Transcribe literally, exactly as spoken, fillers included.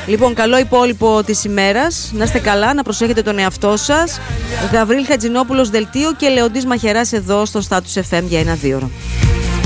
Λοιπόν, καλό υπόλοιπο της ημέρας. Να είστε καλά, να προσέχετε τον εαυτό σας. Γαβρίλ Χατζηνόπουλος δελτίο και Λεοντής Μαχαιράς εδώ στο Status εφ εμ για ένα δύο ώρο.